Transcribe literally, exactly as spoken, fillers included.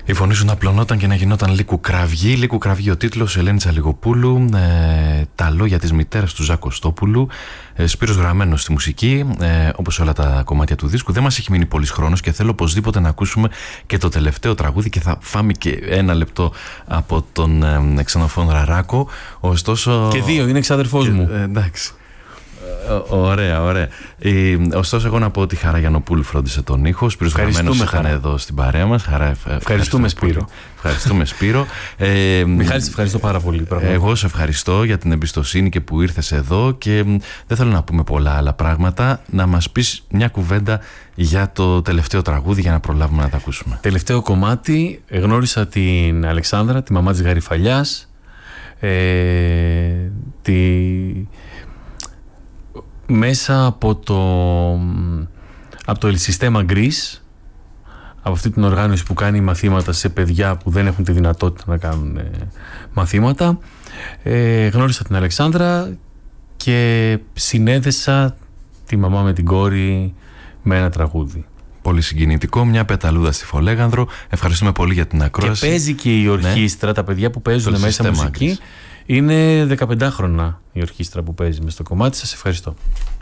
Η φωνή σου να απλωνόταν και να γινόταν Λύκου Κραυγή. Λύκου Κραυγή ο τίτλος, Ελένη Τσαλιγοπούλου. Ε, τα λόγια της μητέρας του Ζακ Κωστόπουλου. Ε, Σπύρος Γραμμένος στη μουσική, ε, όπως όλα τα κομμάτια του δίσκου. Δεν μας έχει μείνει πολύς χρόνος και θέλω οπωσδήποτε να ακούσουμε και το τελευταίο τραγούδι και θα φάμε και ένα λεπτό από τον ε, ξενοφών Ραράκο. Ωστόσο. Και δύο, είναι εξάδερφός μου. Ε, εντάξει. Ωραία, ωραία. Ε, ωστόσο, εγώ να πω ότι η Χαρά Γιαννοπούλου φρόντισε τον ήχο. Σπύρος Γραμμένος ήταν εδώ στην παρέα μας. Χαρά, ευχαριστούμε, ευχαριστούμε Σπύρο. Ευχαριστούμε, Σπύρο. Ε, Μιχάλη, σε ευχαριστώ πάρα πολύ. Πραγματικά. Εγώ σε ευχαριστώ για την εμπιστοσύνη και που ήρθες εδώ και δεν θέλω να πούμε πολλά άλλα πράγματα. Να μας πεις μια κουβέντα για το τελευταίο τραγούδι για να προλάβουμε να τα ακούσουμε. Τελευταίο κομμάτι. Γνώρισα την Αλεξάνδρα, τη μαμά της Γαριφαλιάς. Ε, τη... Μέσα από το, από το Ελσιστέμα Greece, από αυτή την οργάνωση που κάνει μαθήματα σε παιδιά που δεν έχουν τη δυνατότητα να κάνουν ε, μαθήματα, ε, γνώρισα την Αλεξάνδρα και συνέδεσα τη μαμά με την κόρη με ένα τραγούδι. Πολύ συγκινητικό, μια πεταλούδα στη Φολέγανδρο. Ευχαριστούμε πολύ για την ακρόαση. Και παίζει και η ορχήστρα, ναι. Τα παιδιά που παίζουν μέσα μουσική. Είναι δεκαπεντάχρονα η ορχήστρα που παίζει μες στο κομμάτι. Σας ευχαριστώ.